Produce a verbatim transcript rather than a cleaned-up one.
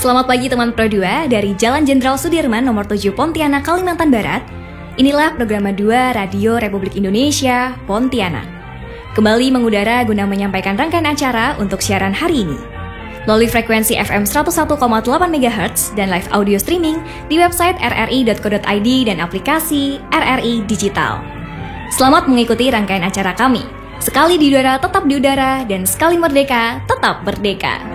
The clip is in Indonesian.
Selamat pagi teman Pro dua dari Jalan Jenderal Sudirman nomor tujuh Pontianak, Kalimantan Barat. Inilah program dua Radio Republik Indonesia, Pontianak. Kembali mengudara guna menyampaikan rangkaian acara untuk siaran hari ini. Melalui frekuensi F M seratus satu koma delapan megahertz dan live audio streaming di website r r i dot co dot i d dan aplikasi R R I Digital. Selamat mengikuti rangkaian acara kami. Sekali di udara tetap di udara dan sekali merdeka tetap merdeka.